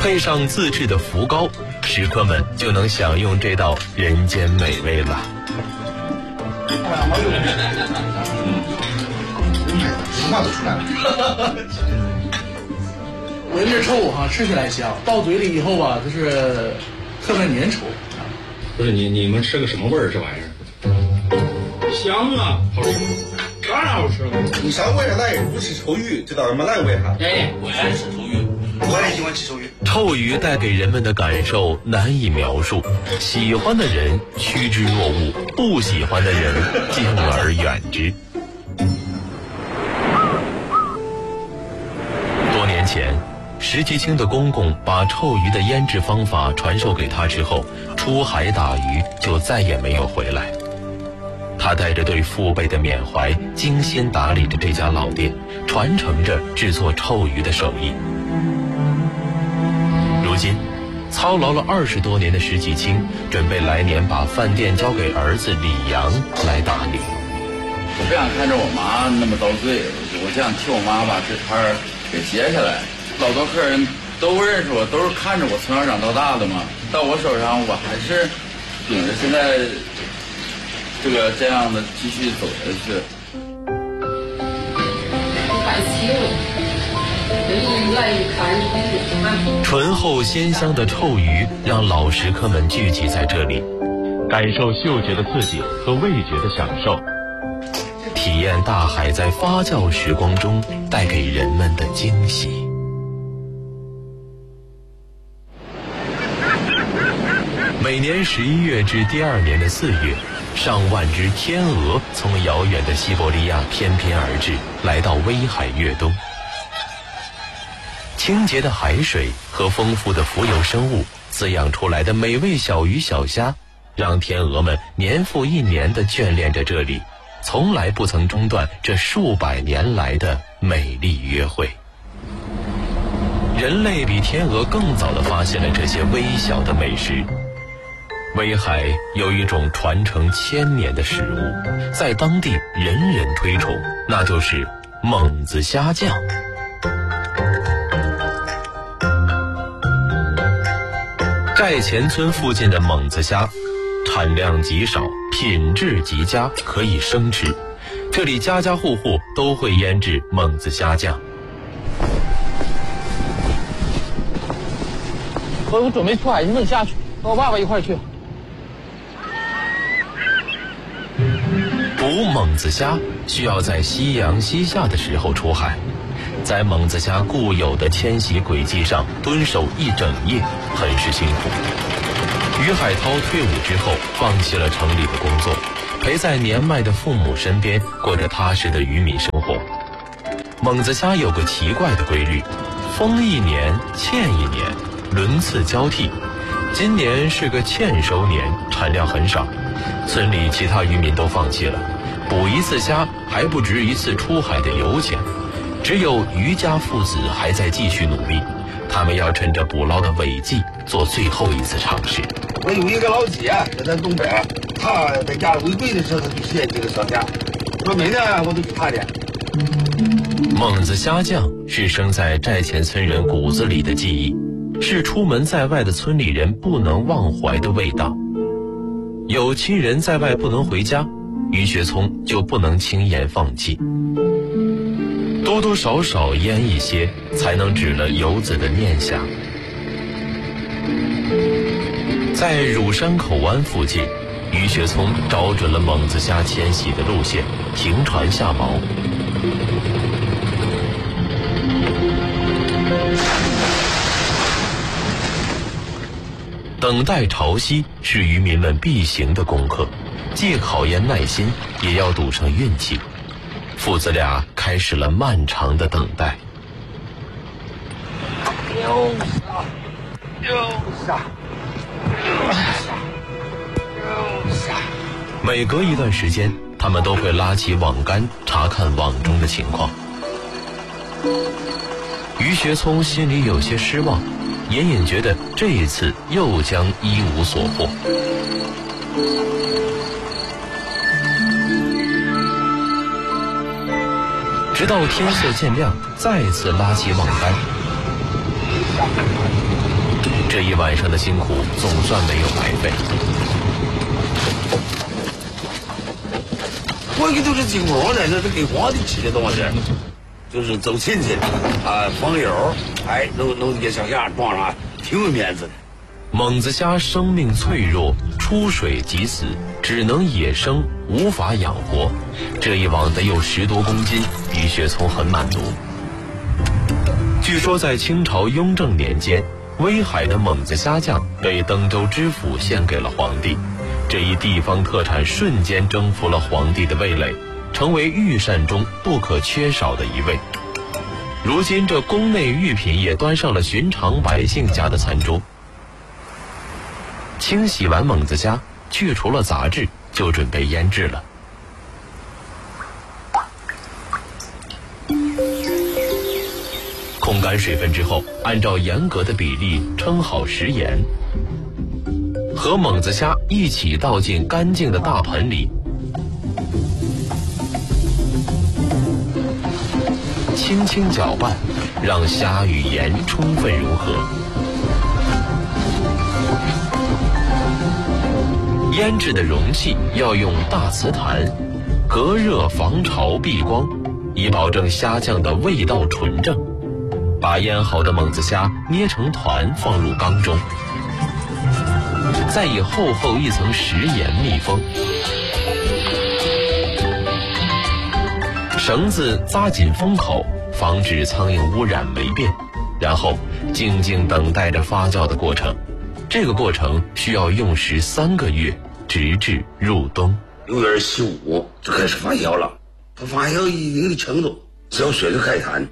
配上自制的福糕，食客们就能享用这道人间美味了。 话都出来了。 闻着臭哈，吃起来香，到嘴里以后吧，就是特别粘稠。 不是你们吃个什么味儿？这玩意儿香啊，好吃，当然好吃了。 你上回来不吃臭鱼，知道什么来为啥？ 哎，我爱吃臭鱼， 我也喜欢吃臭鱼。 臭鱼带给人们的感受难以描述，喜欢的人趋之若鹜，不喜欢的人敬而远之。多年前，石其清的公公把臭鱼的腌制方法传授给他之后，出海打鱼就再也没有回来。他带着对父辈的缅怀，精心打理着这家老店，传承着制作臭鱼的手艺。如今，操劳了20多年的石其清，准备来年把饭店交给儿子李阳来打理。 我不想看着我妈那么遭罪，我想替我妈把这摊儿给接下来。老多客人都认识我，都是看着我从小长到大的嘛。到我手上，我还是秉着现在这样的继续走下去。 醇厚鲜香的臭鱼让老食客们聚集在这里，感受嗅觉的刺激和味觉的享受，体验大海在发酵时光中带给人们的惊喜。每年11月至第2年的4月，上万只天鹅从遥远的西伯利亚翩翩而至，来到威海越冬。清洁的海水和丰富的浮游生物滋养出来的美味小鱼小虾，让天鹅们年复一年地眷恋着这里，从来不曾中断这数百年来的美丽约会。人类比天鹅更早地发现了这些微小的美食。威海有一种传承1000年的食物，在当地人人推崇，那就是猛子虾酱。寨前村附近的猛子虾产量极少，品质极佳，可以生吃。这里家家户户都会腌制猛子虾酱。 我准备出海，你们下去，和我爸爸一块去。 捕猛子虾需要在夕阳西下的时候出海，在猛子虾固有的迁徙轨迹上蹲守一整夜，很是辛苦。于海涛退伍之后，放弃了城里的工作，陪在年迈的父母身边，过着踏实的渔民生活。猛子虾有个奇怪的规律，丰一年欠一年，轮次交替。今年是个欠收年，产量很少，村里其他渔民都放弃了，捕一次虾还不值一次出海的油钱。只有于家父子还在继续努力，他们要趁着捕捞的尾迹做最后一次尝试。 我有一个老姐在咱东北，她在家违规的时候，她就写几个小虾，说每年我都去她家。 猛子虾酱是生在寨前村人骨子里的记忆，是出门在外的村里人不能忘怀的味道。有亲人在外不能回家，于学聪就不能轻言放弃，多多少少腌一些，才能止了游子的念想。在乳山口湾附近，于学聪找准了猛子虾迁徙的路线，停船下锚。等待潮汐是渔民们必行的功课，既考验耐心，也要赌上运气。父子俩开始了漫长的等待。 又下， 每隔一段时间，他们都会拉起网竿查看网中的情况。于学聪心里有些失望，隐隐觉得这一次又将一无所获。直到天色渐亮，再次拉起网竿。 这一晚上的辛苦总算没有白费。 我给都是进宫的，这是给皇帝吃的东西，就是走亲戚啊，访友，哎，弄一个小虾装上，挺有面子的。 猛子虾生命脆弱，出水即死，只能野生，无法养活。这一网得有10多公斤，的确从很满足。据说在清朝雍正年间，威海的猛子虾酱被登州知府献给了皇帝，这一地方特产瞬间征服了皇帝的味蕾，成为御膳中不可缺少的一味。如今这宫内御品也端上了寻常百姓家的餐桌。清洗完猛子虾，去除了杂质，就准备腌制了。控干水分之后，按照严格的比例称好食盐，和猛子虾一起倒进干净的大盆里，轻轻搅拌，让虾与盐充分融合。腌制的容器要用大瓷坛，隔热防潮避光，以保证虾酱的味道纯正。把腌好的猛子虾捏成团放入缸中，再以厚厚一层食盐密封，绳子扎紧封口，防止苍蝇污染霉变，然后静静等待着发酵的过程。这个过程需要用时3个月，直至入冬。 6月25就开始发酵了，它发酵一定的程度，小水就开坛。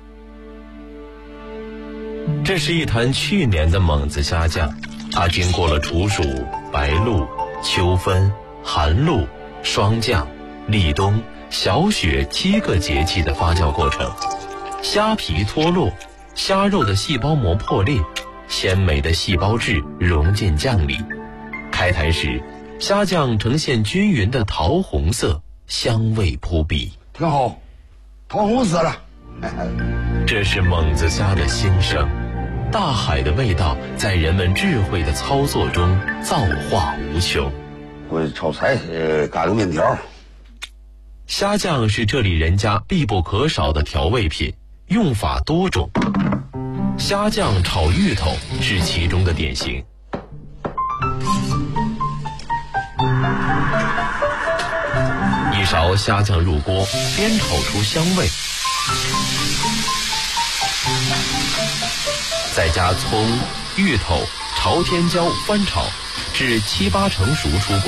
这是一坛去年的猛子虾酱，它经过了处暑、白露、秋分、寒露、霜降、立冬、小雪7个节气的发酵过程。虾皮脱落，虾肉的细胞膜破裂，鲜美的细胞质融进酱里。开坛时，虾酱呈现均匀的桃红色，香味扑鼻， 挺好，桃红色了。 这是猛子虾的新生，大海的味道在人们智慧的操作中造化无穷。 我炒菜，嘎个面条。 虾酱是这里人家必不可少的调味品，用法多种。虾酱炒芋头是其中的典型。一勺虾酱入锅，煸炒出香味，再加葱、芋头、朝天椒翻炒，至7、8成熟出锅。